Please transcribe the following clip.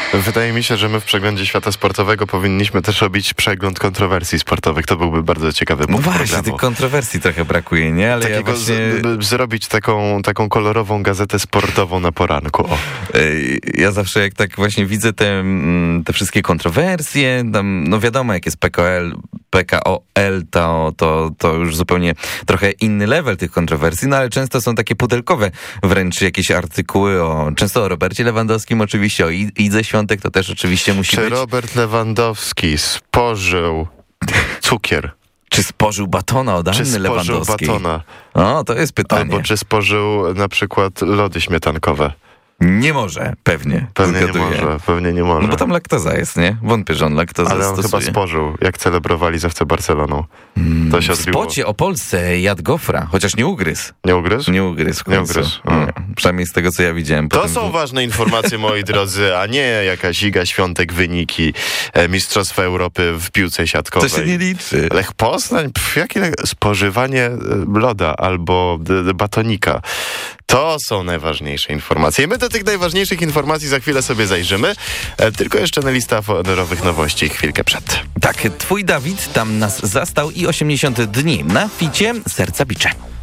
Wydaje mi się, że my w przeglądzie świata sportowego powinniśmy też robić przegląd kontrowersji sportowych. To byłby bardzo ciekawy punkt Właśnie, programu. tych kontrowersji trochę brakuje, nie? Ale Takiego ja właśnie... zrobić taką kolorową gazetę sportową na poranku. O. Ja zawsze jak tak właśnie widzę te wszystkie kontrowersje, tam, no wiadomo jak jest PKOL, to już zupełnie trochę inny level tych kontrowersji, no ale często są takie pudelkowe wręcz jakieś artykuły często o Robercie Lewandowskim oczywiście, o Idze Świątek to też oczywiście musi być. Czy Robert Lewandowski spożył cukier? Czy spożył batona od Anny Lewandowskiej? Czy spożył batona? O, to jest pytanie. Albo czy spożył na przykład lody śmietankowe? Nie może, pewnie. Pewnie nie może. No bo tam laktoza jest, nie? Wątpię, że on laktozę Ale on stosuje. chyba spożył, jak celebrowali z FC Barceloną. To się W spocie o Polsce jadł gofra, chociaż nie ugryzł. Nie ugryzł? Nie ugryzł w końcu. Nie ugryzł. Przynajmniej z tego, co ja widziałem. To są ważne informacje, moi drodzy, a nie jakaś Iga Świątek, wyniki Mistrzostwa Europy w piłce siatkowej. To się nie liczy. Lech Poznań? Jakie spożywanie loda albo batonika. To są najważniejsze informacje. I my do tych najważniejszych informacji za chwilę sobie zajrzymy. Tylko jeszcze na lista honorowych nowości chwilkę przed. Tak, twój Dawid tam nas zastał i 80 dni na ficie Serca Bicze.